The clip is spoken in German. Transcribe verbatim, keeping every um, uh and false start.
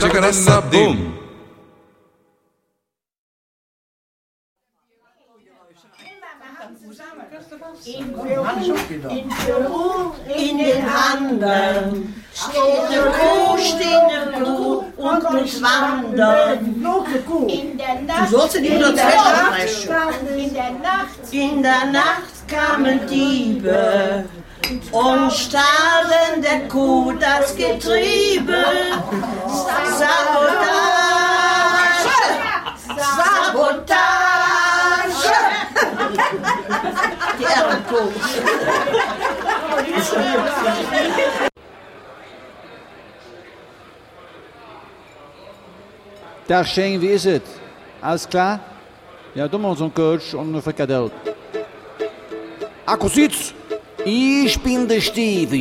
Shikara boom. In Peru, in den Anden, steht eine Kuh, steht eine Kuh und muss wandern. In der Nacht, in der Nacht, in der Nacht, in der Nacht kamen Diebe und stahlen der Kuh das Getriebe. Sabotage, Sabotage. Die Ehrenkuh. Dag Shane, wie is het? Alles klar? Ja, doe maar zo'n Coach und eine Frikadelle. Akkusiz, ich bin der Steve.